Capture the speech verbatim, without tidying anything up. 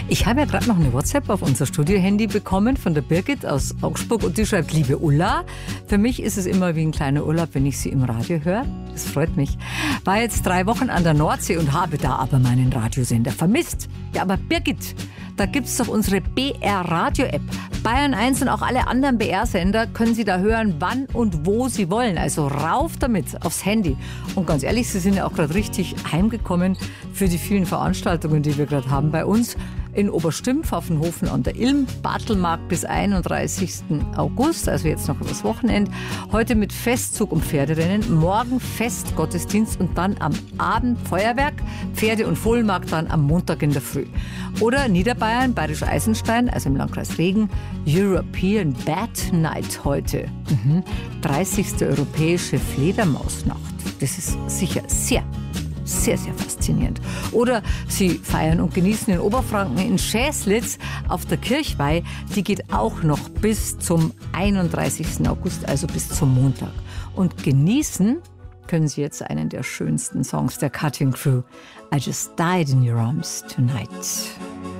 Ich habe ja gerade noch eine WhatsApp auf unser Studio-Handy bekommen von der Birgit aus Augsburg und die schreibt: Liebe Ulla, für mich ist es immer wie ein kleiner Urlaub, wenn ich Sie im Radio höre. Das freut mich. War jetzt drei Wochen an der Nordsee und habe da aber meinen Radiosender vermisst. Ja, aber Birgit, da gibt es doch unsere B R-Radio-App. Bayern eins und auch alle anderen B R-Sender können Sie da hören, wann und wo Sie wollen. Also rauf damit aufs Handy. Und ganz ehrlich, Sie sind ja auch gerade richtig heimgekommen für die vielen Veranstaltungen, die wir gerade haben bei uns. In Oberstimm, Pfaffenhofen an der Ilm, Bartelmarkt bis einunddreißigsten August, also jetzt noch übers Wochenende. Heute mit Festzug und Pferderennen, morgen Festgottesdienst und dann am Abend Feuerwerk, Pferde- und Fohlenmarkt dann am Montag in der Früh. Oder Niederbayern, Bayerisch Eisenstein, also im Landkreis Regen, European Bat Night heute. Mhm. dreißigste Europäische Fledermausnacht. Das ist sicher sehr Sehr, sehr faszinierend. Oder Sie feiern und genießen in Oberfranken in Schäslitz auf der Kirchweih. Die geht auch noch bis zum einunddreißigsten August, also bis zum Montag. Und genießen können Sie jetzt einen der schönsten Songs der Cutting Crew. I Just Died in Your Arms Tonight.